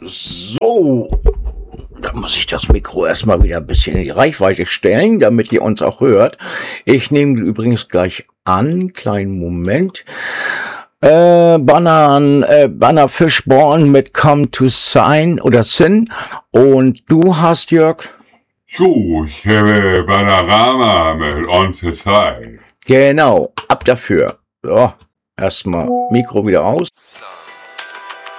So, da muss ich das Mikro erstmal wieder ein bisschen in die Reichweite stellen, damit ihr uns auch hört. Ich nehme übrigens gleich an, kleinen Moment. Banner Fishborn mit Come to Sign oder Sin. Und du hast, Jörg? So, ich habe Banarama mit On the Side. Genau, ab dafür. So, erstmal Mikro wieder aus.